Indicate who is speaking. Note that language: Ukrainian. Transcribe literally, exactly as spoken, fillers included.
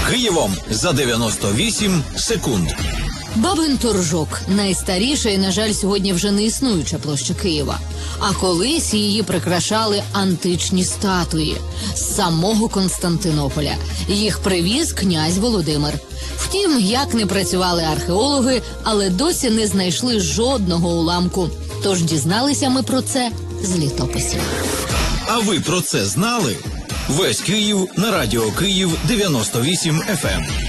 Speaker 1: Києвом за дев'яносто вісім секунд.
Speaker 2: Бабин Торжок – найстаріша і, на жаль, сьогодні вже не існуюча площа Києва. А колись її прикрашали античні статуї з самого Константинополя. Їх привіз князь Володимир. Втім, як не працювали археологи, але досі не знайшли жодного уламку. Тож дізналися ми про це з літописів.
Speaker 1: А ви про це знали? Весь Київ на радіо Київ дев'яносто вісім еф ем.